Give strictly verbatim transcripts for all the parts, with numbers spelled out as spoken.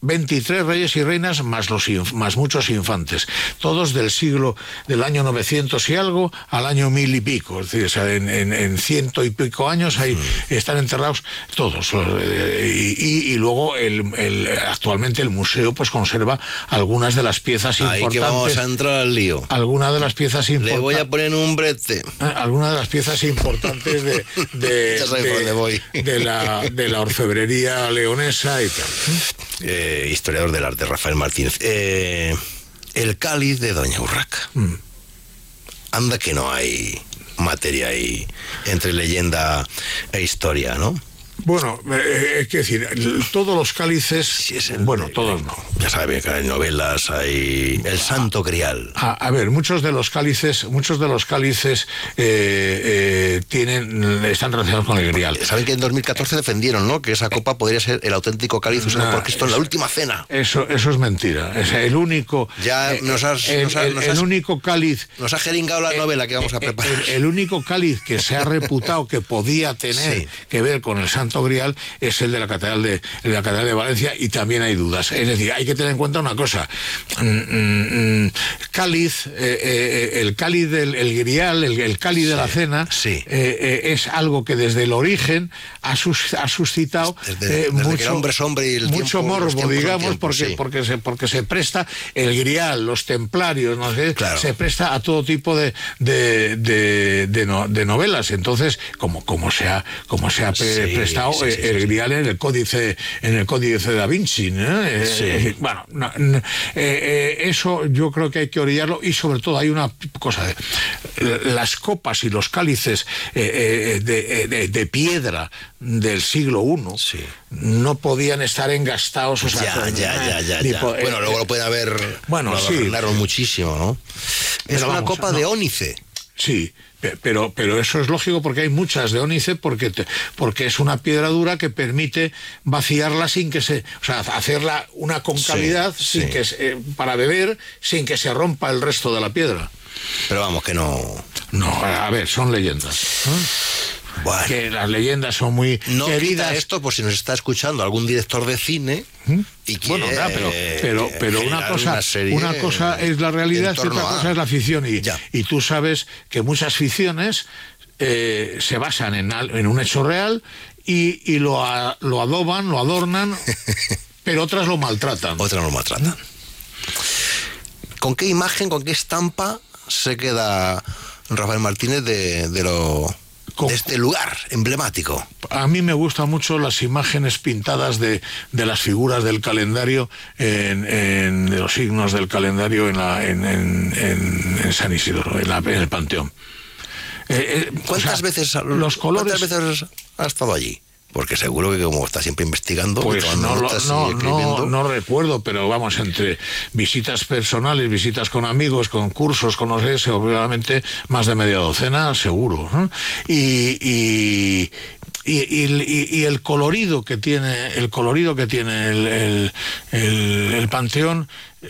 veintitrés reyes y reinas más, los inf- más muchos infantes, todos del siglo, del año novecientos y algo al año mil y pico, es decir, o sea, en, en, en ciento y pico años ahí mm. están enterrados todos. Y, y, y luego el, el, actualmente el museo pues conserva algunas de las piezas ahí importantes. Que vamos a entrar al lío. Algunas de las piezas importantes. Le voy a poner un brete. Algunas de las piezas importantes de, de, ya sabes de, por dónde voy. de, la, de la orfebrería leonesa y tal. Eh, historiador del arte, Rafael Martínez. Eh, el cáliz de Doña Urraca. Mm. Anda que no hay materia ahí entre leyenda e historia, ¿no? Bueno, eh, es decir, todos los cálices, sí, es el, bueno, todos no. Ya sabe que hay novelas, hay el Santo Grial. A, a ver, muchos de los cálices, muchos de los cálices eh, eh, tienen, están relacionados con el Grial. Saben que en dos mil catorce defendieron, ¿no?, que esa copa podría ser el auténtico cáliz usado nah, por Cristo en la última cena. Eso, eso es mentira. Es el único. Ya nos has, el, nos has, el, nos el has, único cáliz. Nos ha jeringado la el, novela que vamos a preparar. El, el único cáliz que se ha reputado que podía tener sí. que ver con el Santo Grial es el de la catedral de, de la catedral de Valencia, y también hay dudas. Es decir, hay que tener en cuenta una cosa. Mm, mm, cáliz, eh, eh, el cáliz del el grial, el, el cáliz sí, de la cena, sí. eh, eh, es algo que desde el origen ha, sus, ha suscitado desde, eh, desde mucho, que el hombre es hombre y el mucho tiempo, morbo, digamos, tiempo, porque, sí. porque, se, porque se presta el grial, los templarios, no sé, claro. se presta a todo tipo de, de, de, de, no, de novelas. Entonces, como, como se ha, como se ha pre, sí, prestado sí, sí, el sí, grial sí. en el códice en el códice Da Vinci, ¿no? Eh, sí. eh, bueno, no, no, eh, eh, eso yo creo que hay que orillarlo, y sobre todo hay una cosa de las copas y los cálices eh, eh, de, de, de piedra del siglo primero sí. no podían estar engastados, o sea, ya, con, ya, ya, ya, tipo, ya. Bueno, eh, luego lo puede haber, bueno, sí, muchísimo, ¿no? Es pero una vamos, copa no. de ónice. Sí, pero, pero eso es lógico, porque hay muchas de ónice, porque, te, porque es una piedra dura que permite vaciarla sin que se, o sea, hacerla una concavidad sí, sin sí. que se, eh, para beber, sin que se rompa el resto de la piedra. Pero vamos, que no. No, a ver, son leyendas. ¿eh? Bueno. Que las leyendas son muy no queridas. Esto, por si nos está escuchando algún director de cine. ¿Mm? Y quiere, bueno, nada, pero, pero, pero una cosa, una, una cosa es la realidad y otra cosa a... es la ficción. Y, y tú sabes que muchas ficciones eh, se basan en, en un hecho real y, y lo, a, lo adoban, lo adornan, pero otras lo maltratan. Otras lo maltratan. ¿Con qué imagen, con qué estampa se queda Rafael Martínez de, de lo... de este lugar emblemático? A mí me gustan mucho las imágenes pintadas de, de las figuras del calendario, en, en, de los signos del calendario en, la, en, en, en, en San Isidro, en, la, en el Panteón. Eh, eh, ¿Cuántas, o sea, veces, los colores, ¿Cuántas veces ha estado allí? Porque seguro que como está siempre investigando, pues no, notas no, y no, no recuerdo, pero vamos, entre visitas personales, visitas con amigos, con cursos, con no sé, seguramente más de media docena, seguro, ¿no? Y, y, y, y, y el colorido que tiene, el colorido que tiene el, el, el, el Panteón,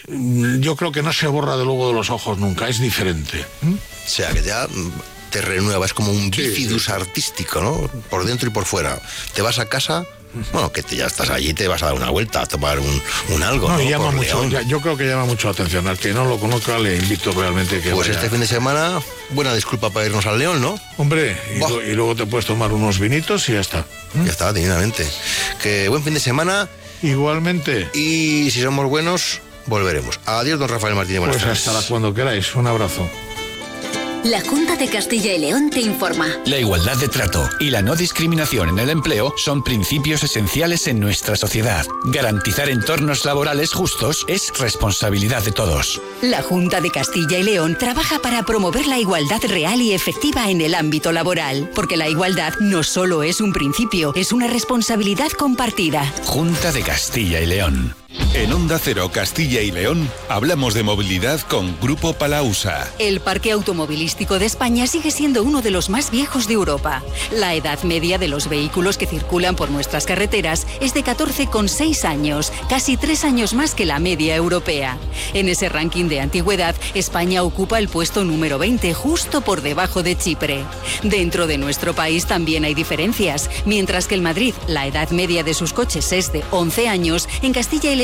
yo creo que no se borra de luego de los ojos nunca, es diferente. ¿eh? O sea, que ya te renueva, es como un bifidus sí, sí. artístico, ¿no? Por dentro y por fuera. Te vas a casa, bueno, que te, ya estás allí, te vas a dar una vuelta, a tomar un, un algo, no, ¿no? Llama por mucho, ya, yo creo que llama mucho la atención. Al que no lo conozca, le invito realmente que Pues vaya. Este fin de semana, buena disculpa para irnos al León, ¿no? Hombre, y, lo, y luego te puedes tomar unos vinitos y ya está. ¿Mm? Ya está, divinamente. Que buen fin de semana. Igualmente. Y si somos buenos, volveremos. Adiós, don Rafael Martínez. Buenas pues tardes. hasta cuando queráis. Un abrazo. La Junta de Castilla y León te informa. La igualdad de trato y la no discriminación en el empleo son principios esenciales en nuestra sociedad. Garantizar entornos laborales justos es responsabilidad de todos. La Junta de Castilla y León trabaja para promover la igualdad real y efectiva en el ámbito laboral, porque la igualdad no solo es un principio, es una responsabilidad compartida. Junta de Castilla y León. En Onda Cero Castilla y León hablamos de movilidad con Grupo Palausa. El parque automovilístico de España sigue siendo uno de los más viejos de Europa. La edad media de los vehículos que circulan por nuestras carreteras es de catorce coma seis años, casi tres años más que la media europea. En ese ranking de antigüedad, España ocupa el puesto número veinte, justo por debajo de Chipre. Dentro de nuestro país también hay diferencias. Mientras que en Madrid la edad media de sus coches es de once años, en Castilla y